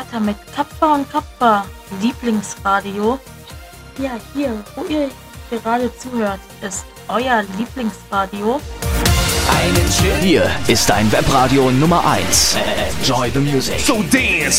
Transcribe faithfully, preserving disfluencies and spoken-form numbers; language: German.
weiter mit Kappa und Kappa, Lieblingsradio. Ja, hier, wo ihr gerade zuhört, ist euer Lieblingsradio. Hier ist dein Webradio Nummer eins. Enjoy the music. So dance.